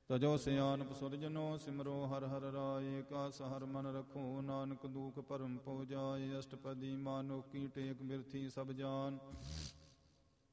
ਤਜੋ ਸਿਆਨਪ ਸੁਰਜਨੋ ਸਿਮਰੋ ਹਰ ਹਰ ਰਾਏ। ਕਾਸ ਹਰ ਮਨ ਰਖੋ ਨਾਨਕ ਦੂਖ ਭਰਮ ਪਉ ਜਾਏ। ਅਸ਼ਟਪਦੀ ਮਾਨੋ ਕੀ ਟੇਕ ਬਿਰਥੀ ਸਭ ਜਾਨ।